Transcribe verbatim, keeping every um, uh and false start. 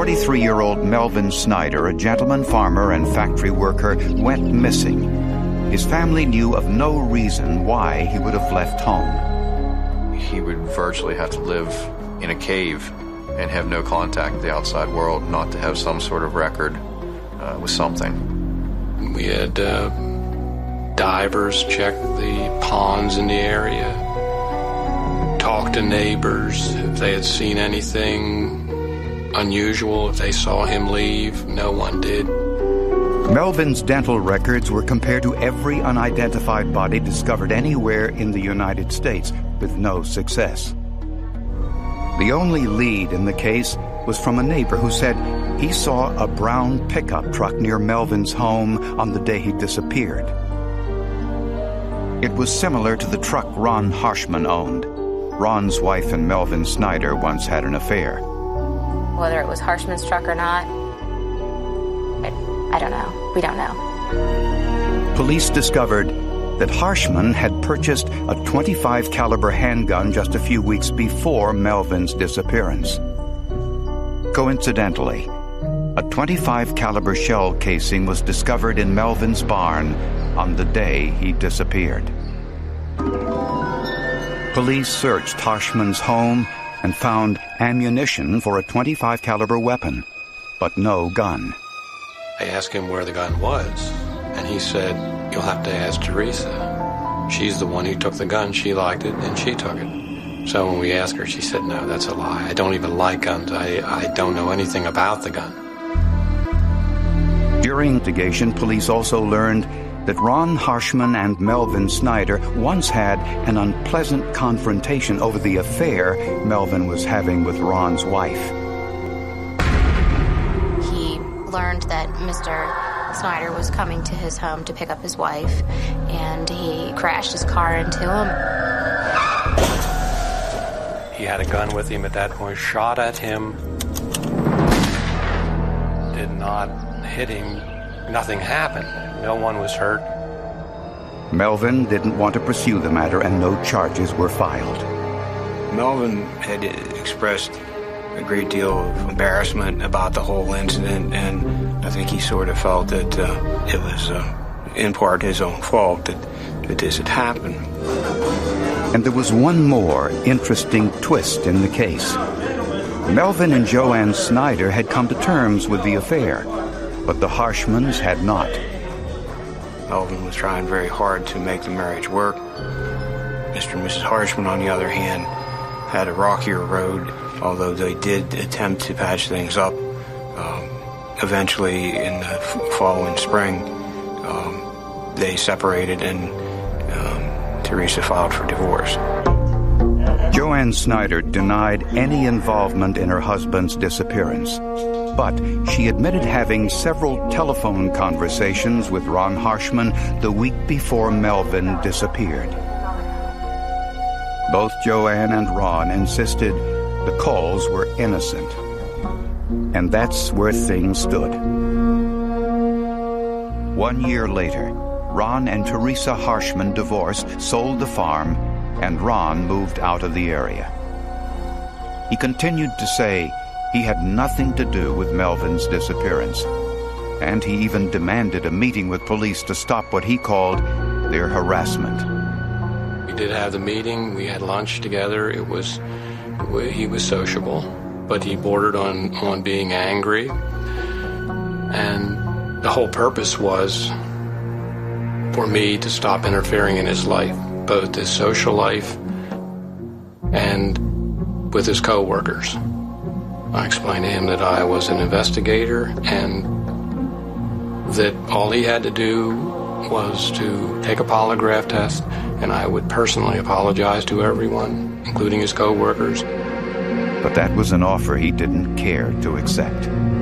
forty-three-year-old Melvin Snyder, a gentleman farmer and factory worker, went missing. His family knew of no reason why he would have left home. He would virtually have to live in a cave and have no contact with the outside world, not to have some sort of record uh, with something. We had uh, divers check the ponds in the area, talk to neighbors if they had seen anything unusual, if they saw him leave. No one did. Melvin's dental records were compared to every unidentified body discovered anywhere in the United States, with no success. The only lead in the case was from a neighbor who said he saw a brown pickup truck near Melvin's home on the day he disappeared. It was similar to the truck Ron Harshman owned. Ron's wife and Melvin Snyder once had an affair. Whether it was Harshman's truck or not, I, I don't know. We don't know. Police discovered that Harshman had purchased a twenty-five caliber handgun just a few weeks before Melvin's disappearance. Coincidentally, a twenty-five caliber shell casing was discovered in Melvin's barn on the day he disappeared. Police searched Harshman's home and found ammunition for a twenty-five caliber weapon, but no gun. I asked him where the gun was, and he said, "You'll have to ask Teresa. She's the one who took the gun. She liked it, and she took it." So when we asked her, she said, "No, that's a lie. I don't even like guns. I, I don't know anything about the gun." During investigation, police also learned that Ron Harshman and Melvin Snyder once had an unpleasant confrontation over the affair Melvin was having with Ron's wife. He learned that Mister Snyder was coming to his home to pick up his wife, and he crashed his car into him. He had a gun with him at that point, shot at him, did not hit him. Nothing happened. No one was hurt. Melvin didn't want to pursue the matter, and no charges were filed. Melvin had expressed a great deal of embarrassment about the whole incident, and I think he sort of felt that uh, it was, uh, in part, his own fault that, that this had happened. And there was one more interesting twist in the case. Melvin and Joanne Snyder had come to terms with the affair, but the Harshmans had not. Melvin was trying very hard to make the marriage work. Mister and Missus Harshman, on the other hand, had a rockier road, although they did attempt to patch things up. Um, eventually, in the f- following spring, um, they separated, and um, Teresa filed for divorce. Joanne Snyder denied any involvement in her husband's disappearance, but she admitted having several telephone conversations with Ron Harshman the week before Melvin disappeared. Both Joanne and Ron insisted the calls were innocent, and that's where things stood. One year later, Ron and Teresa Harshman divorced, sold the farm, and Ron moved out of the area. He continued to say he had nothing to do with Melvin's disappearance, and he even demanded a meeting with police to stop what he called their harassment. We did have the meeting. We had lunch together. It was, he was sociable, but he bordered on, on being angry. And the whole purpose was for me to stop interfering in his life, both his social life and with his co-workers. I explained to him that I was an investigator and that all he had to do was to take a polygraph test, and I would personally apologize to everyone, including his co-workers. But that was an offer he didn't care to accept.